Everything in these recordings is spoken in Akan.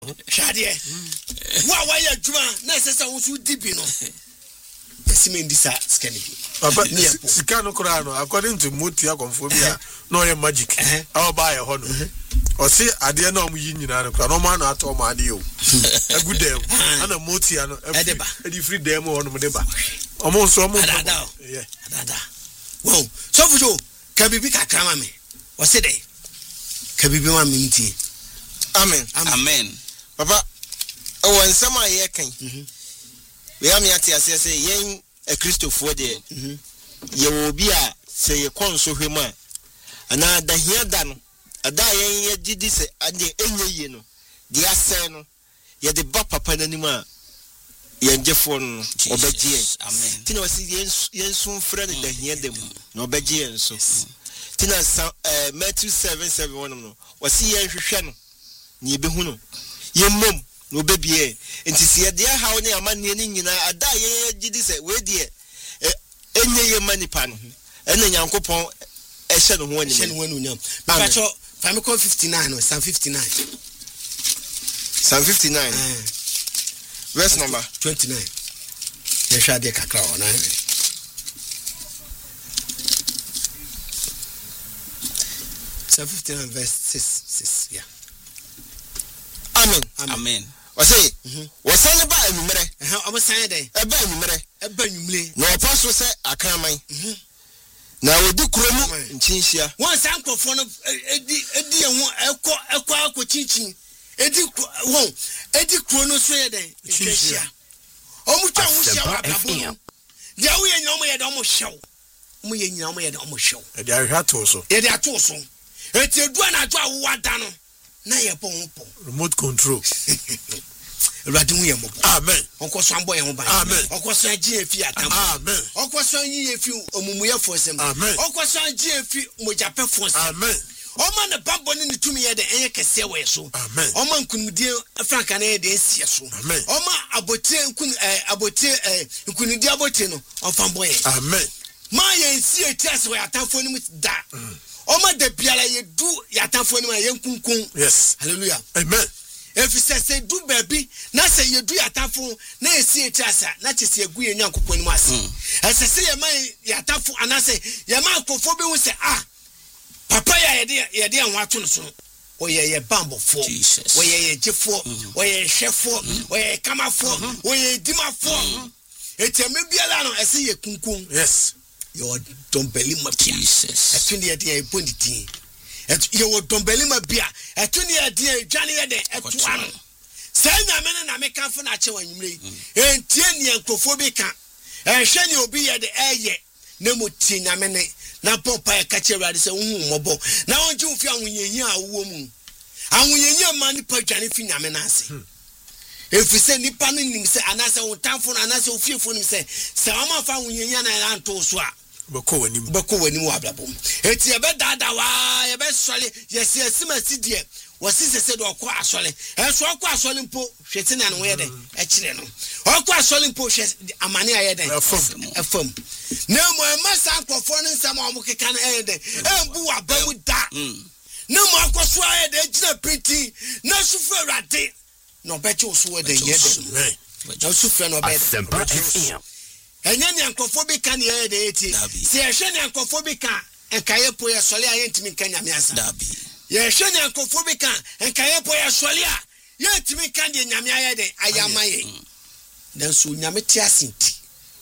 Shade. Why you juma? Na sesa wonsu dibi no. Yesime ndisa skani. Papa sikano krano according to Muti akonfobia no ye magic. Aw ba ye hono. O si ade na omu yi nyina no no ma na ato ma ade yo. Agu dem. Ana Muti ano e free dem hono mo deba. Omo so omo. Yeah. Adada. Wow. So fujo kabibi kakrama me. O se dey. Kabibi wa minti. Amen. Amen. Papa, oh, and some year can. We are me at say yen a Christopher there. You will be a say a consul him. And I the here done a dying did this at the end, the asano, yet the bapa pananima, yen Jeffon, obedience. Amen. Tino was yen soon friend the here them, no obedience. So Tina Matthew 7:7 was he yen Shan, ye behuno. Ye mum no baby enti se de ha woni amane ni nyina ada ye gidi se we de enye ye manipa no ena nyankopon ehye no ho ani ehye no ho anyam pacho famiko 59 no Psalm 59 verse number 29 ye sha de kakra ona Psalm 59 verse 6 yeah. Amen. What say? What's on the bar, Mumere? I'm a sign day. A bang, Mumere. A bang, no apostle say, I can't mind. Now we do Chromo in Chinchia. Once uncle for a dear one, teaching. Eddie Chrono swear day. Chinchia. Almost I the way I know me at almost show. We know me at almost show. They are also. They are also. It's a one I draw what done. Na ye pompo remote control Radun ye mopo amen onko so ambo ye ho ban amen onko so agi efi atam amen onko so yi efi omumuye fosem amen onko so agi efi mojape fosem amen oma ne bambo ne tumi ye de enye kese we so amen oma nkunudie franka na ye de esie so amen oma abotie nkunudie abotie no ofambo ye amen ma ye nsie tiase we atamfo ni mu da Oma de biala ye do yatanfo ni ma ye nkunkun. Yes. Hallelujah. Amen. If say do baby, na say ye do yatanfo na esi etiasa na chese egu ye nyankopon ni mu ase. Ese say ye man yatanfo anase ye man akofo bi hu say papa ya ye de anwa to no so. Oye ye bambofo. Oye ye jefo, oye hwefo, oye kamafo, oye dimafo. Eteme biala no ese ye kunkun. Yes. Your dombeli mapia. Jesus. Atuni ya dia iponditi. Your dombeli mapia. Atuni ya dia jani ya de etuano. Sanya mena na meka fo na che wanwumre. Entie ni enkrofo ka. Ehwe ni obi ya de eye. Na moti nyamene na popa ya kache rade se hu mobo. Na onje ufi awunyenyi a wo mu. Awunyenyi ma ni pa dwane fi nyame na ase. If we say nipa ni nim se anase wotanfo na anase ofiefo nim se ma fa awunyenyi na anto so a beko wani wa blabom eti ebe dada wa ebe sole yesi asimasi die wasi sese do okọ asole enso okọ asole mpo hwete na no ye de e kire no okọ asole mpo hwe amane aye de afam na mo emasa akofo ne nsam a mo keka na aye de embu wa ba mu da na mo akoso aye de gina peti na sufu awrade no beche so we de ye de na sufu no be enye ni ankofo bi kan ye de eti se ehwe ni ankofo bi kan enkaye po ye sole aye ntimi kan nyame asa ye ehwe ni ankofo bi kan enkaye po ye sole a ye ntimi kan de nyame aye de ayama ye dan so nyame ti asinti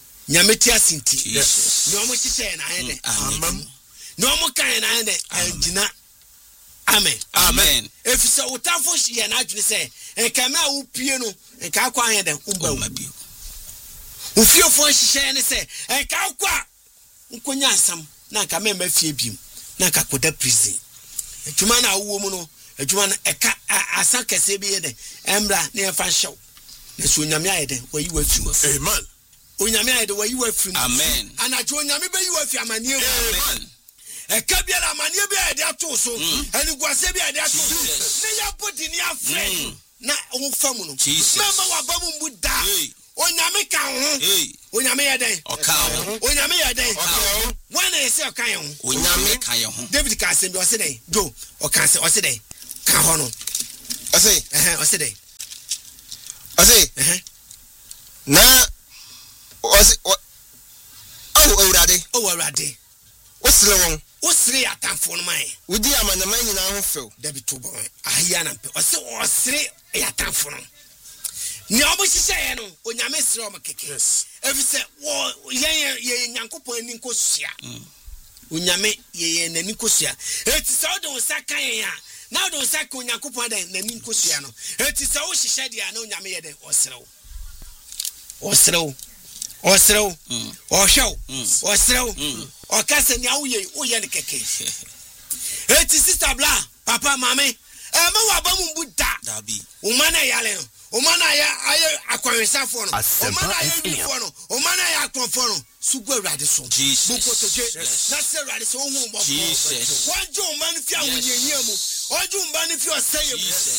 no mo chiche na aye de amam no mo kan na aye de angina amen efisa utafo ye na adwene se enkama a wo pie no enka akwa aye de umba Ufiofo hihye ne se enka akwa nkonya asam na nka memba fie biem na nka koda prison adwuma na awo mu no adwuma na eka asa kese bi ye de embra na efa hyew na so nyame ayede wayi wafi amen onyame ayede wayi wafi amen anajo onyame be yi wafi amanie amen eka bia la amanie bia ayede ato so aniguase bia ayede ato so ne ya body ni afre na wo famu no mema wa babu mbu da onyame ka ho onyame ye den oka ho onyame ye den wana yesi oka ye ho onyame ka ye ho David ka se bi o se den do oka se o se den ka ho no I say o se den I say, na was already. What's the wrong? What's the attack for my? We dear man, the man in our field. Debbie Tubo, Ayana, or so or three attack for them. No, she say, no, when you miss Roma kick. Yes. Every say, well, ye Yankopo and Nicosia. When you make ye and Nicosia. It's all those Sakaya. Now don't sack on Yankopo and Nicosiano. It is all she said, I know Yamede or slow. Or slow. Or slow, or show, or slow, or Cassan Yaoye, or Yanikake. It is Sister Blah, Papa, Mammy, Emma Bamu Buddha, Dabi, Umana Yalen, Umana Aquarium Safono, Umana Uniforno, Umana Aquafono, Sugar Radisson, Jesus, that's the Radisson, Jesus. One Joe Manifia, or Joe Manifia say,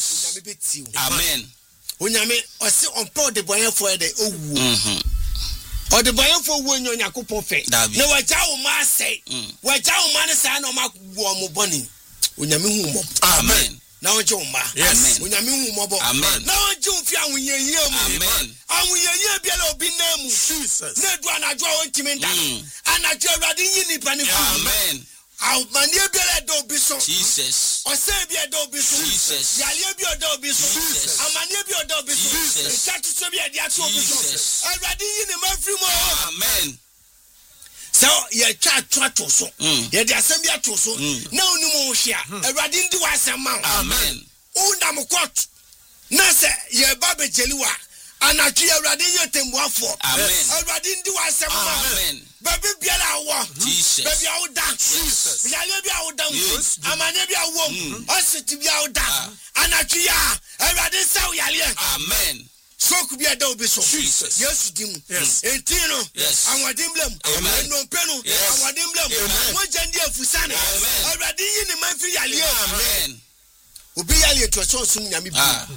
Amen. When I mean, or sit on board the boy for the or the boy for when you're Yakupo Fe. No, what Jow Ma say, what Jow Man is an Omak Womo Bonnie. When you mean, Amen. Now, Joe Ma, yes, when you mean, Amen. Now, Joe Fia, when you're here, Amen. And when you're here, Bielo Binamu, Jesus, Nedwana draw intimate, and I draw Radini Pani, Amen. Our Manibia do Bison, Jesus, or Sabia do Bison, Jesus, Yalibia do Bison, and Manibia do Bison, Satisabia Diato Bison, and Radini Mafrimo, Amen. So, ye chat so, ye the assembly to so, no more share, a Radin do us a man, Amen. Unamukot, Nasa, ye Baba Jelua, and I cheer Radin Temwafo, Amen. A Radin do us a man, Baby Biala, Jesus, Baby out dance, Jesus, Biala out dance, Amanabia womb, us to be out down, and I cheer, a Radin Sao Yalia, Amen. So could be a dog, Jesus, yes, Dim, yes, Etino, yes, and what Dimblem, and no Peno, and what Dimblem, what Jandia Fusana, a Radin in the Manfred Yalia, Amen. Ubialia to a son soon, Yami.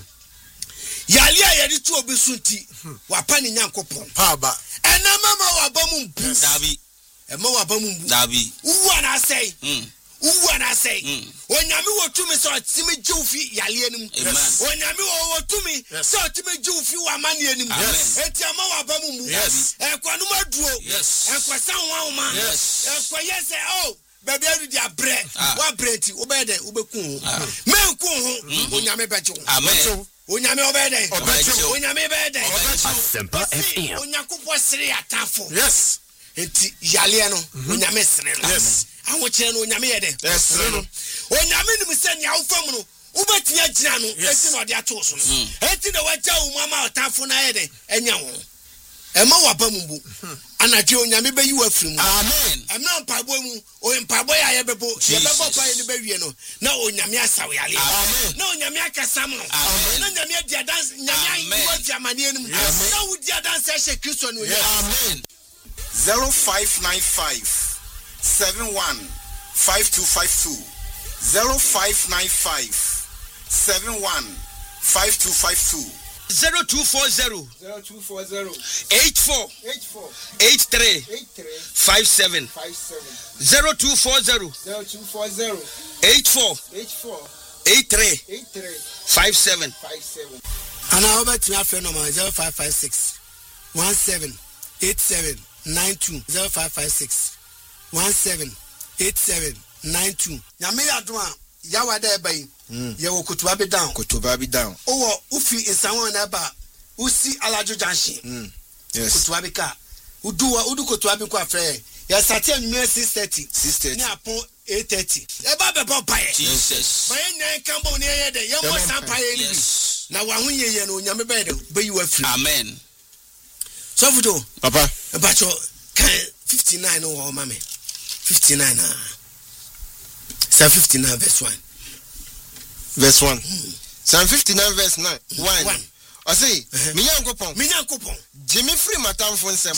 Yalia yadi to obesunti wapani nyankopon paba ena mama wabamu dabi ema wabamu dabi uwa na say onyame wotumi so timi jufi yalia nim onyame wotumi so timi jufi wa mane nim enti ama wabamu mu ekwanu maduo ekwasan wanuma ekwayese oh baby every day bread wa bread obede obekun menku ho onyame bejo amen Onyame obede. Onyame bede. Asempa FM. Onyakupo sere atafo. Yes. Enti yale no. Onyame sere no. Yes. Awo kire no onyame yede. Yes. Onyame nim se nya ufam no. Ubetia gina no. Enti no de ato so no. Enti na waja umama atafo na yede. Enya wo. Ema wabambu. Anaje onyame be yi wafiri mu. Amen. Emna mpabo mu. O mpabo ya yebebo. Yebebo pa ye be wie no. Na onyame asawo yale. Amen. Na onyame akasam no. Amen. Na onyame dia dance nyame wo dia mane enum. Na wo dia dance e Kristo no. Amen. 0595 71 5252 0595 71 5252 0240 84 83 57 0240 84 83 57 and I over to our friend number 0556 17 87 92 0556 17 87 92 nyame adwa yawa da bai ye wo kutuba bi down owo ufi insanwo na ba usi alajo junction yes kutuba bi ka udu kutuba bi ko afre ya sati anwume 6:30 ni apon 8:30 e ba be papa ye Jesus ba ye nyan kambo ni ye de ye mo sampa ye ni na wa hu ye no nyame be de be yi wa free amen so fudo papa e ba cho kan 59 o mama 59 Psalm 59 verse 1 verse 1 Psalm 59 verse 9 1 I say me yankopon Jimmy free matamfo nsem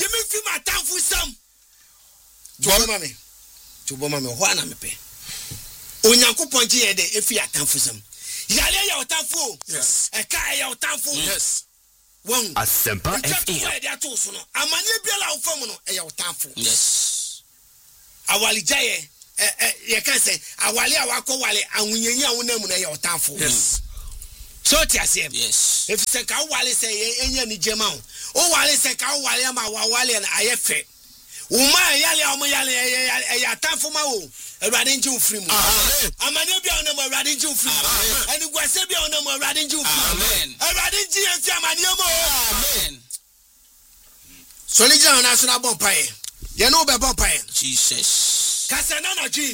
to bo mama ho ana mepe onyankopon je ye de efi atamfo nsem yale ya otamfo yes e ka ya otamfo yes won Asempa FM ya to so no amane biala wo fam no e ya otamfo yes awali jaye ye can say awale awako wale awunyenyi awunamu na ye otamfo yes So tiasem. Yes. If se ka wale se enye ni jema o wale se ka wale ma wa wale na ayefe. Uma yale omo yale ya tafuma o. Ewrade nji ofri mu. Amen. Amane bia ona mo ewrade nji ofri mu. Ani gwase bia ona mo ewrade nji ofri mu. Amen. Ewrade nji efi amane mo. Amen. So ni jina na so na bon pae. Ye no be bon pae. Jesus. Kasa na na ji.